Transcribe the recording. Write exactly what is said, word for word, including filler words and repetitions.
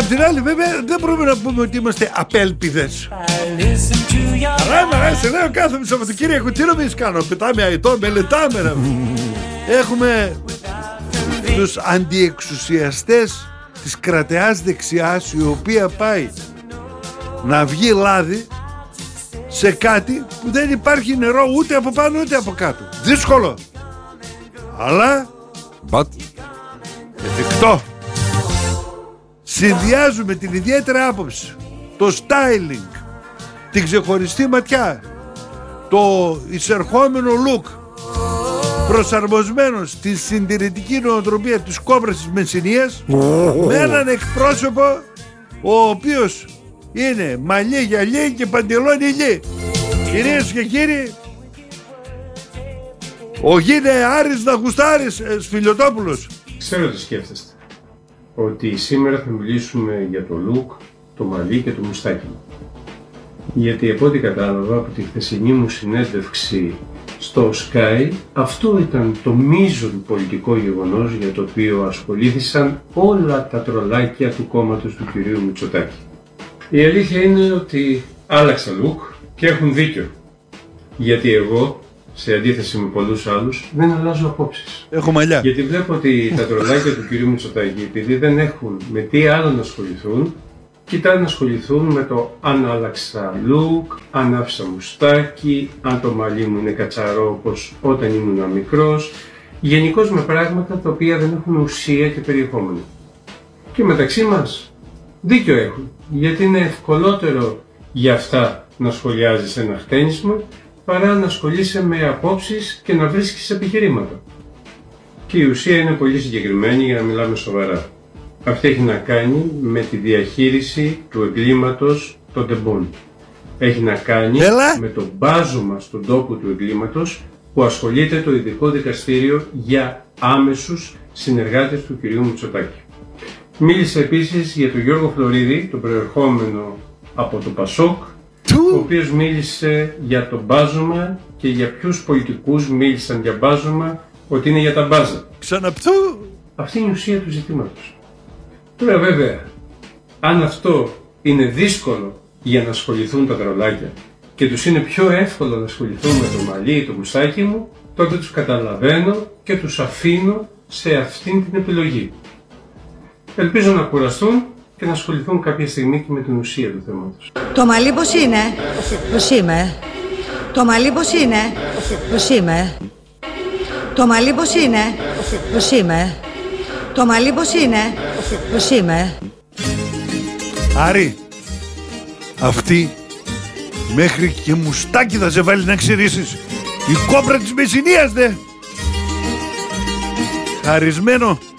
απ' την άλλη βέβαια δεν μπορούμε να πούμε ότι είμαστε απέλπιδες. Αλλά μ' αρέσει, λέω κάθε Σαββατοκύριακο, τι νομίζεις κάνω, πετάμε αητό, μελετάμε. Έχουμε τους αντιεξουσιαστές της κρατεάς δεξιάς, η οποία πάει να βγει λάδι σε κάτι που δεν υπάρχει νερό ούτε από πάνω ούτε από κάτω. Δύσκολο, αλλά But... εφικτό. Συνδυάζουμε την ιδιαίτερη άποψη, το styling, την ξεχωριστή ματιά, το εισερχόμενο look προσαρμοσμένο στη συντηρητική νοοτροπία της κόμπρας της Μεσσηνίας, με έναν εκπρόσωπο ο οποίος είναι μαλλί γυαλί και παντελόνι ηλί. Κυρίες και κύριοι, ο γίνε Άρης να γουστάρεις, ε, Σφιλιωτόπουλος. Ξέρω τι σκέφτεστε. Ότι σήμερα θα μιλήσουμε για το look, το μαλλί και το μουστάκι μου. Γιατί από ό,τι κατάλαβα από τη χθεσινή μου συνέντευξη στο Sky, αυτό ήταν το μείζον πολιτικό γεγονός για το οποίο ασχολήθησαν όλα τα τρολάκια του κόμματος του κυρίου Μητσοτάκη. Η αλήθεια είναι ότι άλλαξα look και έχουν δίκιο. Γιατί εγώ, σε αντίθεση με πολλούς άλλους, δεν αλλάζω απόψεις. Έχω μαλλιά. Γιατί βλέπω ότι τα τρολάκια του κυρίου Μητσοτάκη, επειδή δεν έχουν με τι άλλο να ασχοληθούν, κοιτάνε να ασχοληθούν με το αν άλλαξα look, αν άφησα μουστάκι, αν το μαλλί μου είναι κατσαρό όπως όταν ήμουν μικρός, γενικώς με πράγματα τα οποία δεν έχουν ουσία και περιεχόμενο. Και μεταξύ μας δίκιο έχουν, γιατί είναι ευκολότερο για αυτά να σχολιάζεις ένα χτένισμα παρά να ασχολείσαι με απόψεις και να βρίσκεις επιχειρήματα. Και η ουσία είναι πολύ συγκεκριμένη για να μιλάμε σοβαρά. Αυτή έχει να κάνει με τη διαχείριση του εγκλήματος των τεμπών. Έχει να κάνει Έλα. με το μπάζωμα στον τόπο του εγκλήματος που ασχολείται το ειδικό δικαστήριο για άμεσους συνεργάτες του κυρίου Μητσοτάκη. Μίλησε επίσης για τον Γιώργο Φλωρίδη, τον προερχόμενο από το Πασόκ, ο οποίος μίλησε για το μπάζωμα και για ποιους πολιτικούς μίλησαν για μπάζωμα, ότι είναι για τα μπάζα. Ξαναπτού. Αυτή είναι η ουσία του ζητήματος. Τώρα βέβαια, αν αυτό είναι δύσκολο για να ασχοληθούν τα τρολάκια και τους είναι πιο εύκολο να ασχοληθούν με το μαλλί ή το μουστάκι μου, τότε τους καταλαβαίνω και τους αφήνω σε αυτήν την επιλογή. Ελπίζω να κουραστούν και να ασχοληθούν κάποια στιγμή και με την ουσία του θέματος. Το μαλλί πώς είναι, πώς είμαι. Το μαλλί πώς είναι, πώς είμαι. Το μαλλί πώς είναι, πώς είμαι. Το μαλλί πώς είναι, πώς είμαι. Άρη, αυτή μέχρι και μουστάκι θα σε βάλει να ξυρίσεις. Η κόμπρα της Μεσσηνίας, δε. Χαρισμένο